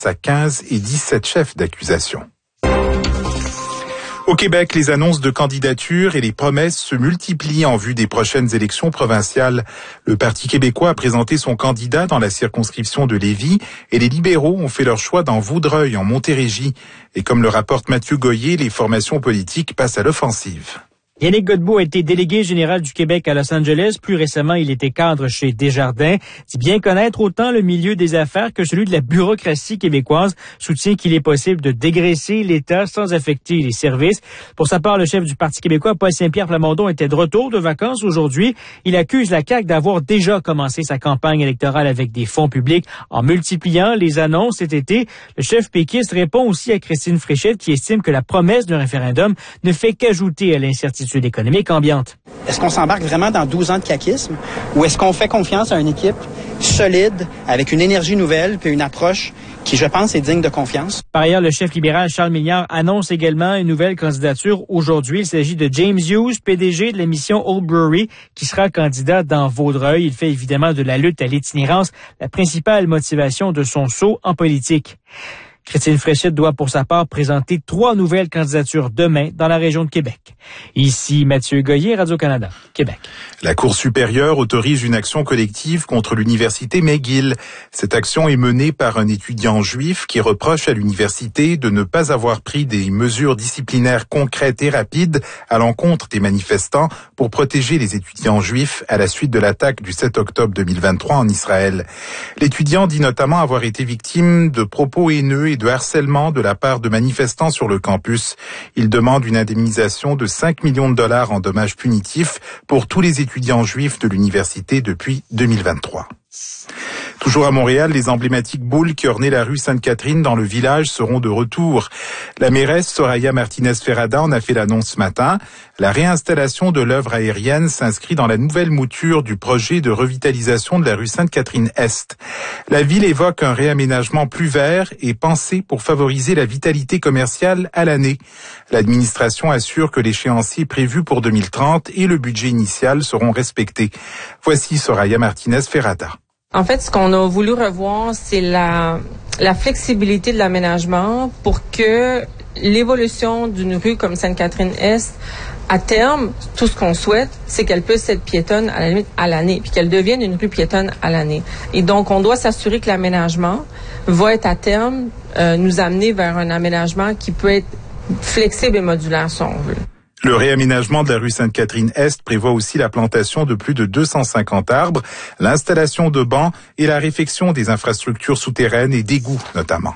à 15 et 17 chefs d'accusation. Au Québec, les annonces de candidature et les promesses se multiplient en vue des prochaines élections provinciales. Le Parti québécois a présenté son candidat dans la circonscription de Lévis et les libéraux ont fait leur choix dans Vaudreuil, en Montérégie. Et comme le rapporte Mathieu Goyer, les formations politiques passent à l'offensive. Yannick Godbout a été délégué général du Québec à Los Angeles. Plus récemment, il était cadre chez Desjardins. Dit bien connaître autant le milieu des affaires que celui de la bureaucratie québécoise. Soutient qu'il est possible de dégraisser l'État sans affecter les services. Pour sa part, le chef du Parti québécois, Paul Saint-Pierre Plamondon, était de retour de vacances aujourd'hui. Il accuse la CAQ d'avoir déjà commencé sa campagne électorale avec des fonds publics en multipliant les annonces cet été. Le chef péquiste répond aussi à Christine Fréchette qui estime que la promesse d'un référendum ne fait qu'ajouter à l'incertitude économique ambiante. Est-ce qu'on s'embarque vraiment dans 12 ans de caquisme ou est-ce qu'on fait confiance à une équipe solide, avec une énergie nouvelle puis une approche qui, je pense, est digne de confiance? Par ailleurs, le chef libéral Charles Milliard annonce également une nouvelle candidature aujourd'hui. Il s'agit de James Hughes, PDG de l'émission Old Brewery, qui sera candidat dans Vaudreuil. Il fait évidemment de la lutte à l'itinérance la principale motivation de son saut en politique. Christine Fréchette doit pour sa part présenter 3 nouvelles candidatures demain dans la région de Québec. Ici Mathieu Goyer, Radio-Canada, Québec. La Cour supérieure autorise une action collective contre l'université McGill. Cette action est menée par un étudiant juif qui reproche à l'université de ne pas avoir pris des mesures disciplinaires concrètes et rapides à l'encontre des manifestants pour protéger les étudiants juifs à la suite de l'attaque du 7 octobre 2023 en Israël. L'étudiant dit notamment avoir été victime de propos haineux et de harcèlement de la part de manifestants sur le campus. Il demande une indemnisation de 5 millions de dollars en dommages punitifs pour tous les étudiants juifs de l'université depuis 2023. Toujours à Montréal, les emblématiques boules qui ornaient la rue Sainte-Catherine dans le village seront de retour. La mairesse Soraya Martinez-Ferrada en a fait l'annonce ce matin. La réinstallation de l'œuvre aérienne s'inscrit dans la nouvelle mouture du projet de revitalisation de la rue Sainte-Catherine-Est. La ville évoque un réaménagement plus vert et pensé pour favoriser la vitalité commerciale à l'année. L'administration assure que l'échéancier prévu pour 2030 et le budget initial seront respectés. Voici Soraya Martinez-Ferrada. En fait, ce qu'on a voulu revoir, c'est la flexibilité de l'aménagement pour que l'évolution d'une rue comme Sainte-Catherine-Est, à terme, tout ce qu'on souhaite, c'est qu'elle puisse être piétonne à la limite à l'année, puis qu'elle devienne une rue piétonne à l'année. Et donc, on doit s'assurer que l'aménagement va être à terme nous amener vers un aménagement qui peut être flexible et modulaire, si on veut. Le réaménagement de la rue Sainte-Catherine-Est prévoit aussi la plantation de plus de 250 arbres, l'installation de bancs et la réfection des infrastructures souterraines et d'égouts notamment.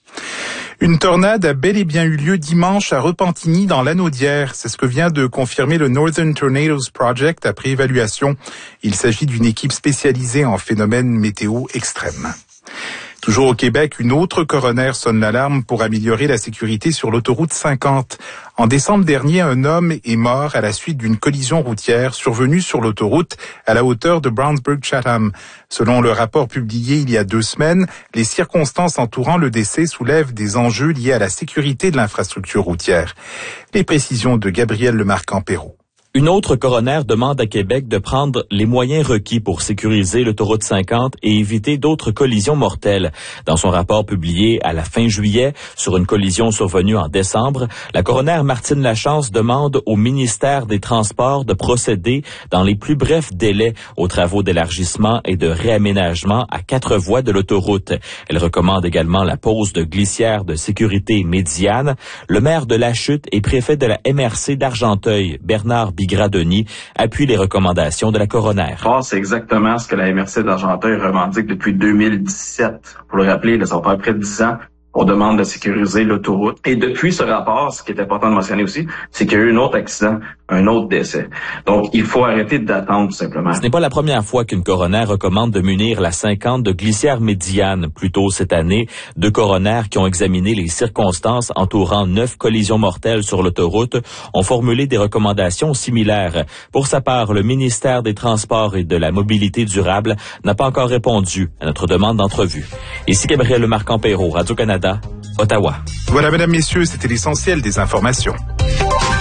Une tornade a bel et bien eu lieu dimanche à Repentigny dans l'Anaudière. C'est ce que vient de confirmer le Northern Tornadoes Project après évaluation. Il s'agit d'une équipe spécialisée en phénomènes météo extrêmes. Toujours au Québec, une autre coroner sonne l'alarme pour améliorer la sécurité sur l'autoroute 50. En décembre dernier, un homme est mort à la suite d'une collision routière survenue sur l'autoroute à la hauteur de Brownsburg-Chatham. Selon le rapport publié il y a 2 semaines, les circonstances entourant le décès soulèvent des enjeux liés à la sécurité de l'infrastructure routière. Les précisions de Gabriel Lemarque-Ampérault. Une autre coroner demande à Québec de prendre les moyens requis pour sécuriser l'autoroute 50 et éviter d'autres collisions mortelles. Dans son rapport publié à la fin juillet sur une collision survenue en décembre, la coroner Martine Lachance demande au ministère des Transports de procéder dans les plus brefs délais aux travaux d'élargissement et de réaménagement à 4 voies de l'autoroute. Elle recommande également la pose de glissières de sécurité médiane. Le maire de Lachute et préfet de la MRC d'Argenteuil, Bernard Bigradoni, appuie les recommandations de la coroner. C'est exactement ce que la MRC d'Argenteuil revendique depuis 2017. Pour le rappeler, ça va faire près de 10 ans. On demande de sécuriser l'autoroute. Et depuis ce rapport, ce qui est important de mentionner aussi, c'est qu'il y a eu un autre accident, un autre décès. Donc, il faut arrêter d'attendre, tout simplement. Ce n'est pas la première fois qu'une coroner recommande de munir la 50 de glissières médianes. Plus tôt cette année, 2 coroners qui ont examiné les circonstances entourant 9 collisions mortelles sur l'autoroute ont formulé des recommandations similaires. Pour sa part, le ministère des Transports et de la Mobilité durable n'a pas encore répondu à notre demande d'entrevue. Ici Gabriel Lemarque-Ampérault, Radio-Canada, Ottawa. Voilà, mesdames, messieurs, c'était l'essentiel des informations.